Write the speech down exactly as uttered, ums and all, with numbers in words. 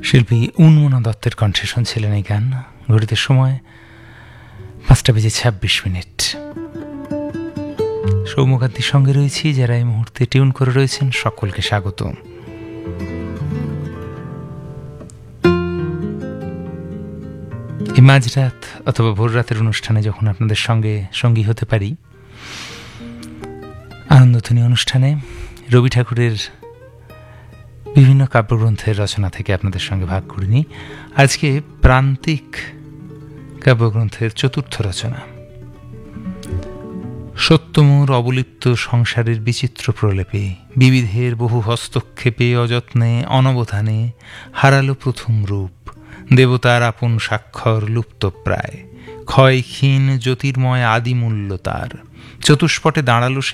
শিল্পী উন্মনা দত্তের কণ্ঠে শুনছিলেন এই গান। ঘড়িতে সময় পাঁচটা বেজে ছাব্বিশ মিনিট। সৌম্যকান্তির সঙ্গে রয়েছি, যারা এই মুহূর্তে টিউন করে রয়েছেন সকলকে স্বাগত। এই মাঝরাত অথবা ভোর রাতের অনুষ্ঠানে যখন আপনাদের সঙ্গে সঙ্গী হতে পারি, আনন্দধ্বনি অনুষ্ঠানে রবি ঠাকুরের বিভিন্ন কাব্যগ্রন্থের রচনা থেকে আপনাদের সঙ্গে ভাগ করিনি। আজকে প্রান্তিক কাব্যগ্রন্থের চতুর্থ রচনা, সত্যমূর অবলিপ্ত সংসারের বিচিত্র প্রলেপে, বিবিধের বহু হস্তক্ষেপে, অযত্নে অনবধানে হারালো প্রথম রূপ, দেবতার আপন স্বাক্ষর লুপ্ত প্রায়, ক্ষয়ক্ষীণ জ্যোতির্ময় আদিমূল্য তার, চতুষ্পটে দাঁড়ালো